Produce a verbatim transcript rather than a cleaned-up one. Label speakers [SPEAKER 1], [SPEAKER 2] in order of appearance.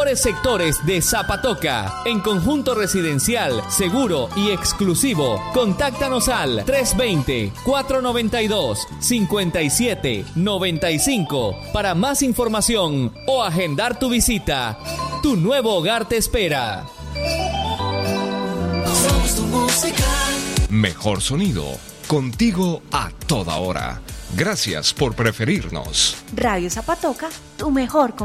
[SPEAKER 1] Sectores de Zapatoca, en conjunto residencial, seguro y exclusivo. Contáctanos al tres dos cero, cuatro nueve dos, cinco siete nueve cinco para más información o agendar tu visita. Tu nuevo hogar te espera.
[SPEAKER 2] Somos tu música.
[SPEAKER 3] Mejor sonido, contigo a toda hora. Gracias por preferirnos.
[SPEAKER 4] Radio Zapatoca, tu mejor